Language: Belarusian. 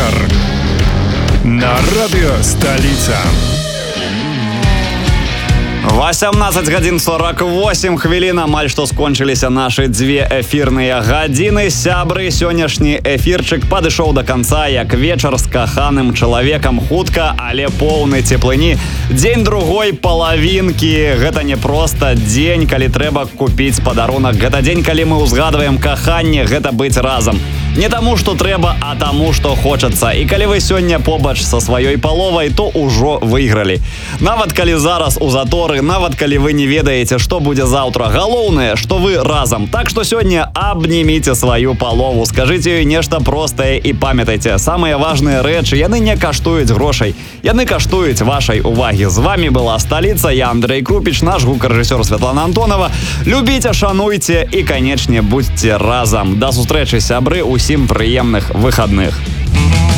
вечер на радио «Столица». 18 гадзін 48 хвілін, амаль што скончыліся нашы дзве эфірныя гадзіны. Сябры, сённяшні эфірчык падышоў да канца як вечар з каханым чалавекам. Хутка, але поўны цеплыні. Дзень другой палавінкі. Гэта не проста дзень, калі трэба купіць падарунак. Гэта дзень, калі мы ўзгадваем каханне, гэта быць разам. Не таму, што трэба, а таму, што хочацца. І калі вы сёння побач са сваёй паловай, то ўжо выйгралі. Нават калі зараз у заторы, нават калі вы не ведаеце, што будзе заўтра. Галоўнае, што вы разам. Так што сёння абніміце сваю палову, скажыце ёй нешта простае і памятайце, самыя важныя рэчы, яны не каштуюць грошай. Яны каштуюць вашай увагі. З вамі была «Сталіца», я Андрей Крупіч, наш гукарэжысёр Святлана Антонова. Любіце, шануйце і, канечне, будзьце разам. Да сустрэчы, сябры, усім прыемных выхадных.